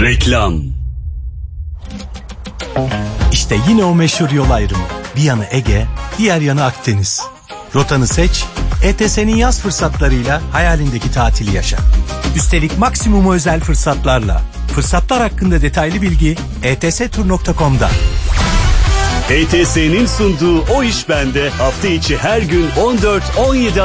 Reklam. İşte yine o meşhur yol ayrımı. Bir yanı Ege, diğer yanı Akdeniz. Rotanı seç, ETS'nin yaz fırsatlarıyla hayalindeki tatili yaşa. Üstelik maksimum özel fırsatlarla. Fırsatlar hakkında detaylı bilgi etstur.com'da. ETS'nin sunduğu O İş Bende hafta içi her gün 14-17